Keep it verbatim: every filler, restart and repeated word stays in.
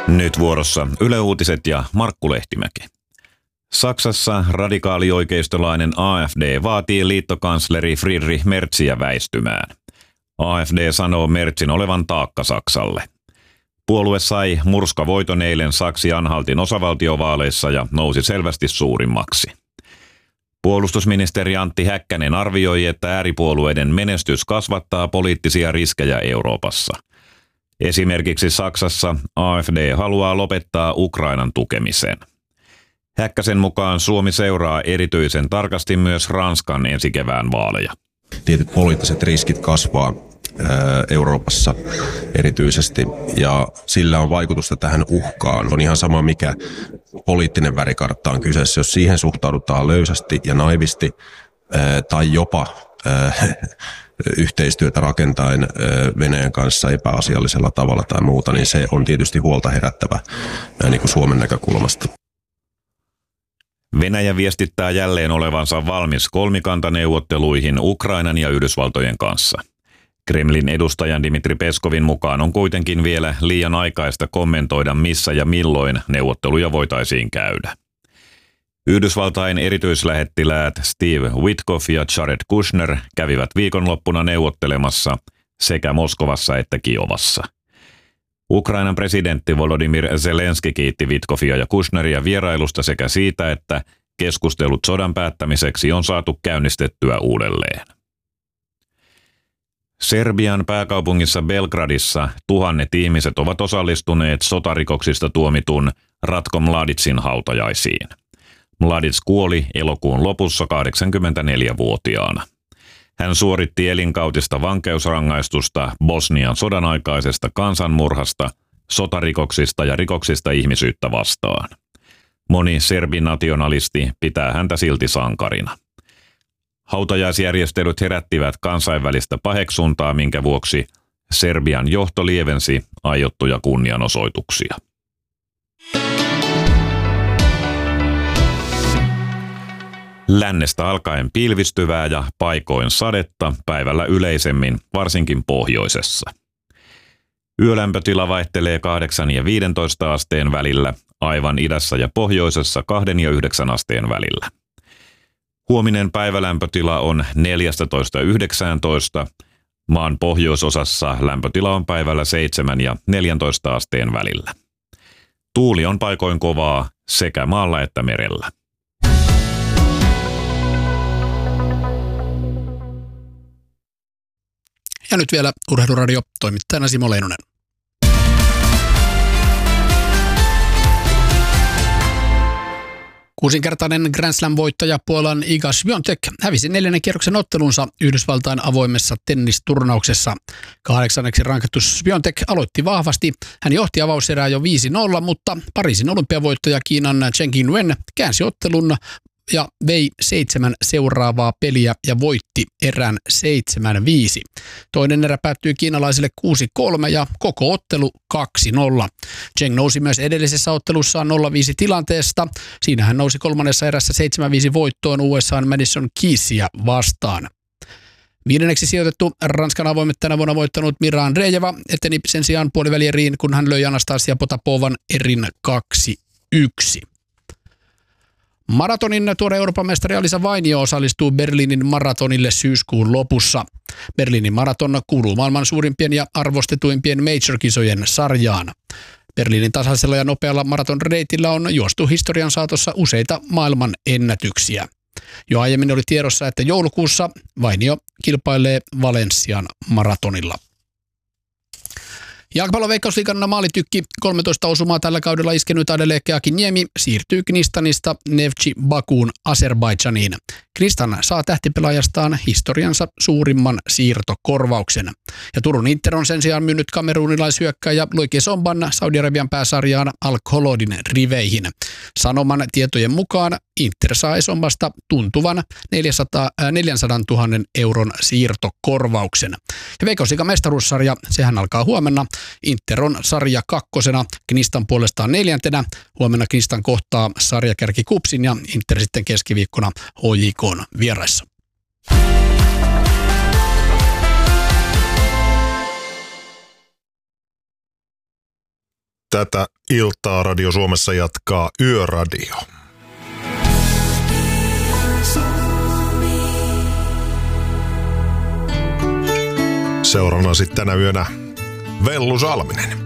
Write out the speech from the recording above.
Nyt vuorossa Yle Uutiset ja Markku Lehtimäki. Saksassa radikaalioikeistolainen A F D vaatii liittokansleri Friedrich Merziä väistymään. A F D sanoo Merzin olevan taakka Saksalle. Puolue sai murskavoiton eilen Saksi-Anhaltin osavaltiovaaleissa ja nousi selvästi suurimmaksi. Puolustusministeri Antti Häkkänen arvioi, että ääripuolueiden menestys kasvattaa poliittisia riskejä Euroopassa. Esimerkiksi Saksassa A F D haluaa lopettaa Ukrainan tukemisen. Häkkäsen mukaan Suomi seuraa erityisen tarkasti myös Ranskan ensi kevään vaaleja. Tietyt poliittiset riskit kasvaa Euroopassa erityisesti ja sillä on vaikutusta tähän uhkaan. On ihan sama mikä poliittinen värikartta on kyseessä, jos siihen suhtaudutaan löysästi ja naivisti tai jopa yhteistyötä rakentaen Venäjän kanssa epäasiallisella tavalla tai muuta, niin se on tietysti huolta herättävä niin kuin Suomen näkökulmasta. Venäjä viestittää jälleen olevansa valmis kolmikantaneuvotteluihin Ukrainan ja Yhdysvaltojen kanssa. Kremlin edustajan Dmitri Peskovin mukaan on kuitenkin vielä liian aikaista kommentoida missä ja milloin neuvotteluja voitaisiin käydä. Yhdysvaltain erityislähettiläät Steve Witkoff ja Jared Kushner kävivät viikonloppuna neuvottelemassa sekä Moskovassa että Kiovassa. Ukrainan presidentti Volodymyr Zelenski kiitti Witkoffia ja Kushneria vierailusta sekä siitä, että keskustelut sodan päättämiseksi on saatu käynnistettyä uudelleen. Serbian pääkaupungissa Belgradissa tuhannet ihmiset ovat osallistuneet sotarikoksista tuomitun Ratko Mladicin hautajaisiin. Mladic kuoli elokuun lopussa kahdeksankymmentäneljävuotiaana. Hän suoritti elinkautista vankeusrangaistusta Bosnian sodan aikaisesta kansanmurhasta, sotarikoksista ja rikoksista ihmisyyttä vastaan. Moni serbinationalisti pitää häntä silti sankarina. Hautajaisjärjestelyt herättivät kansainvälistä paheksuntaa, minkä vuoksi Serbian johto lievensi aiottuja kunnianosoituksia. Lännestä alkaen pilvistyvää ja paikoin sadetta, päivällä yleisemmin, varsinkin pohjoisessa. Yölämpötila vaihtelee kahdeksan ja viidentoista asteen välillä, aivan idässä ja pohjoisessa kahden ja yhdeksän asteen välillä. Huominen päivälämpötila on neljätoista yhdeksäntoista, maan pohjoisosassa lämpötila on päivällä seitsemän ja neljäntoista asteen välillä. Tuuli on paikoin kovaa sekä maalla että merellä. Ja nyt vielä Urheiluradio, toimittajana Simo Leinonen. Kuusinkertainen Grand Slam-voittaja Puolan Iga Świątek hävisi neljännen kierroksen ottelunsa Yhdysvaltain avoimessa tennisturnauksessa. Kahdeksanneksi rankattu Świątek aloitti vahvasti. Hän johti avauserää jo viisi nolla, mutta Pariisin olympiavoittaja Kiinan Chen Qinwen käänsi ottelun ja vei seitsemän seuraavaa peliä ja voitti erän seitsemän viisi. Toinen erä päättyi kiinalaisille kuusi kolme ja koko ottelu kaksi nolla. Cheng nousi myös edellisessä ottelussaan nolla viisi tilanteesta. Siinä hän nousi kolmannessa erässä seitsemän viisi voittoon U S A:n Madison Keysia vastaan. Viidenneksi sijoitettu Ranskan avoimet tänä vuonna voittanut Mira Andreeva eteni sen sijaan puolivälieriin, kun hän löi Anastasia Potapovan erin kaksi yksi. Maratonin tuore Euroopan mestari Alisa Vainio osallistuu Berliinin maratonille syyskuun lopussa. Berliinin maraton kuuluu maailman suurimpien ja arvostetuimpien major-kisojen sarjaan. Berliinin tasaisella ja nopealla maratonreitillä on juostu historian saatossa useita maailman ennätyksiä. Jo aiemmin oli tiedossa, että joulukuussa Vainio kilpailee Valenssian maratonilla. Jalkapallon Veikkausliigan maalitykki kolmetoista osumaa tällä kaudella iskenyt Adeleke Akiniemi siirtyy Knistanista Neftchi Bakuun Azerbaidžaniin. Knistan saa tähtipelaajastaan historiansa suurimman siirtokorvauksen. Ja Turun Inter on sen sijaan myynyt kamerunilaishyökkääjä Loike Somban Saudi-Arabian pääsarjaan Al-Kholodin riveihin. Sanoman tietojen mukaan Inter saa Sombasta tuntuvan neljänsadantuhannen euron siirtokorvauksen. Ja Veikkausliigan mestaruussarja, sehän alkaa huomenna. Inter on sarja kakkosena, Knistan puolestaan neljäntenä. Huomenna Knistan kohtaa sarjakärki Kupsin ja Inter sitten keskiviikkona H J K:n vieraissa. Tätä iltaa Radio Suomessa jatkaa Yöradio. Seurana sitten tänä yönä Vellu Salminen.